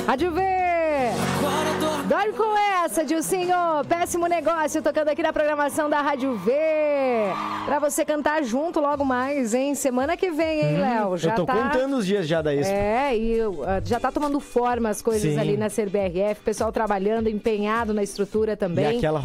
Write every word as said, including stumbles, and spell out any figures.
Rádio V! Dorme com essa, Dilcinho! Péssimo negócio, tocando aqui na programação da Rádio V. Pra você cantar junto logo mais, hein? Semana que vem, hein, hum, Léo? Já eu tô tá... contando os dias já da Expo. É, e uh, já tá tomando forma as coisas Sim. ali na C B R F. Pessoal trabalhando, empenhado na estrutura também. E aquela